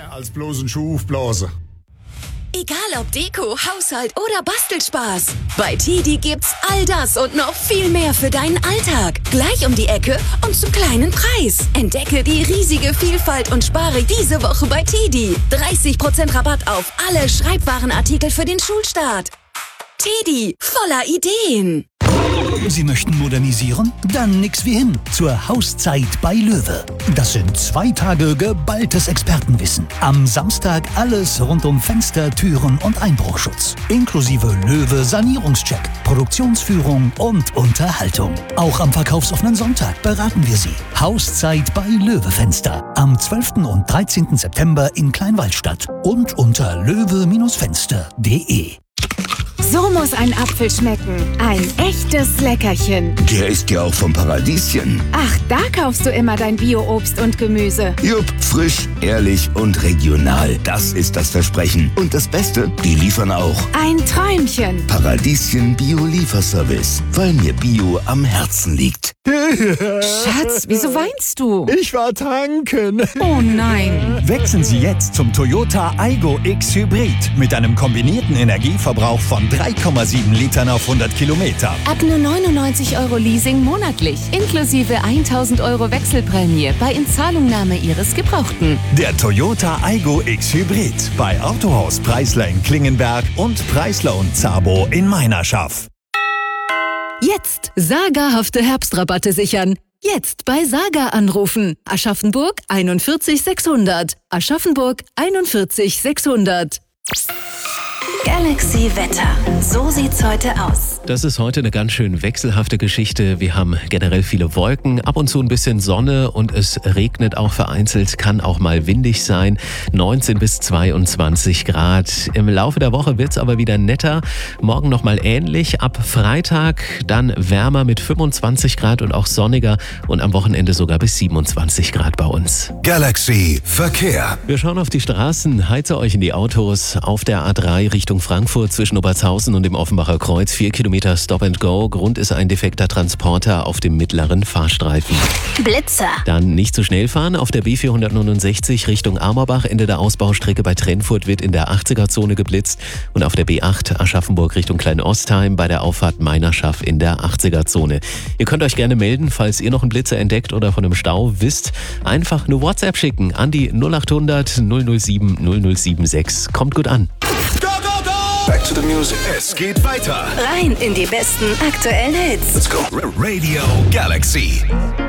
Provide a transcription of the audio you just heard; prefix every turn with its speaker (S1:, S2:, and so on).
S1: mehr als bloß ein Schuh aufblasen.
S2: Egal ob Deko, Haushalt oder Bastelspaß. Bei TIDI gibt's all das und noch viel mehr für deinen Alltag. Gleich um die Ecke und zum kleinen Preis. Entdecke die riesige Vielfalt und spare diese Woche bei TIDI. 30% Rabatt auf alle Schreibwarenartikel für den Schulstart. TIDI, voller Ideen.
S3: Sie möchten modernisieren? Dann nix wie hin zur Hauszeit bei Löwe. Das sind 2 Tage geballtes Expertenwissen. Am Samstag alles rund um Fenster, Türen und Einbruchschutz. Inklusive Löwe Sanierungscheck, Produktionsführung und Unterhaltung. Auch am verkaufsoffenen Sonntag beraten wir Sie. Hauszeit bei Löwe Fenster. Am 12. und 13. September in Kleinwaldstadt und unter löwe-fenster.de.
S4: So muss ein Apfel schmecken. Ein echtes Leckerchen.
S5: Der ist ja auch vom Paradieschen.
S4: Ach, da kaufst du immer dein Bio-Obst und Gemüse.
S5: Jupp, frisch, ehrlich und regional. Das ist das Versprechen. Und das Beste, die liefern auch.
S4: Ein Träumchen.
S5: Paradieschen Bio-Lieferservice. Weil mir Bio am Herzen liegt.
S4: Schatz, wieso weinst du?
S1: Ich war tanken.
S4: Oh nein.
S6: Wechseln Sie jetzt zum Toyota Aygo X Hybrid mit einem kombinierten Energieverbrauch von 3,7 Litern auf 100 Kilometer.
S4: Ab nur 99 € Leasing monatlich, inklusive 1.000 € Wechselprämie bei Inzahlungnahme Ihres Gebrauchten.
S6: Der Toyota Aygo X Hybrid bei Autohaus Preisler in Klingenberg und Preisler und Zabo in Meinerschaft.
S7: Jetzt sagerhafte Herbstrabatte sichern. Jetzt bei Saga anrufen. Aschaffenburg 41 600. Aschaffenburg 41 600.
S2: Galaxy Wetter. So sieht's heute aus.
S8: Das ist heute eine ganz schön wechselhafte Geschichte. Wir haben generell viele Wolken, ab und zu ein bisschen Sonne und es regnet auch vereinzelt, kann auch mal windig sein. 19 bis 22 Grad. Im Laufe der Woche wird's aber wieder netter. Morgen nochmal ähnlich. Ab Freitag dann wärmer mit 25 Grad und auch sonniger und am Wochenende sogar bis 27 Grad bei uns.
S9: Galaxy Verkehr.
S8: Wir schauen auf die Straßen, heize euch in die Autos. Auf der A3 Richtung Frankfurt zwischen Obertshausen und dem Offenbacher Kreuz 4 Kilometer Stop and Go. Grund ist ein defekter Transporter auf dem mittleren Fahrstreifen.
S2: Blitzer.
S8: Dann nicht zu schnell fahren. Auf der B469 Richtung Amerbach Ende der Ausbaustrecke bei Trennfurt wird in der 80er-Zone geblitzt. Und auf der B8 Aschaffenburg Richtung Kleinostheim bei der Auffahrt Meinerschaft in der 80er-Zone. Ihr könnt euch gerne melden, falls ihr noch einen Blitzer entdeckt oder von einem Stau wisst. Einfach eine WhatsApp schicken an die 0800 007 0076. Kommt gut an.
S9: Back to the music. Es geht weiter.
S2: Rein in die besten aktuellen Hits.
S9: Let's go. Radio Galaxy.